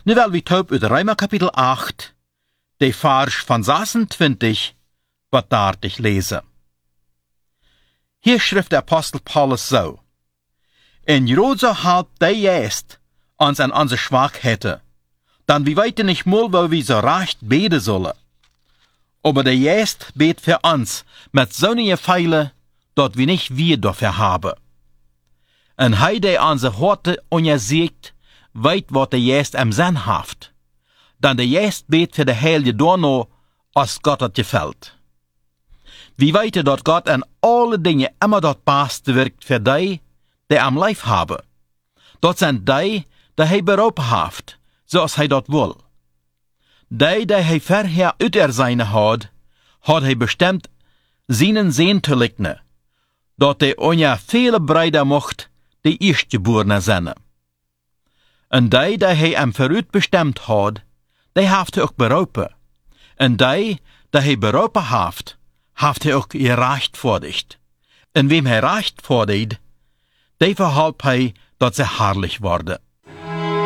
Nu wel wie taub uit Römer kapitel 8, de Vers van 26, wat daar ich lese. Hier schrift der Apostel Paulus so: In Jrozo halt de jest uns an unsere Schwachheiten, dann wir weiten nicht mal, wo wir so recht beten sollen. Aber der jest bet für uns mit so ne Feile, dort wir nicht wir dafür haben. Und hij der unsere Horte untersiegt, weit wat der jest am Sinn haft. Dann der jest bet für de Heilige Dorno, als Gott het gefällt. Wir weten dat Gott an alle Dinge immer dat Beste wirkt für die, die am Leib haben. Dat sind die, die hij beroepen haft, zoals hij dat wil. Die hij verher uit seine had hij bestemd seinen Sehn te lichten, dat hij onja viele Brüder mocht, die Erstgeborene zijn. En die hij am vooruit bestemd had, die heeft hij ook beroepen. En die hij beroepen heeft hij ook gerechtvaardigd. En wem hij rechtvaardigt, die verhalpt hij dat ze herrlich worden.